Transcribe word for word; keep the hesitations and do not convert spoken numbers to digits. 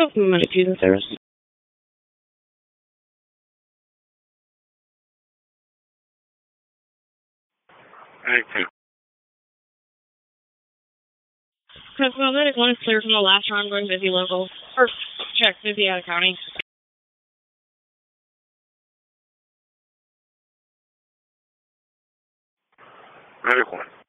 Monday, Tuesday service. Okay. Well, medic one is clear from the last round going busy local. Or, check, busy out of county. Medic one.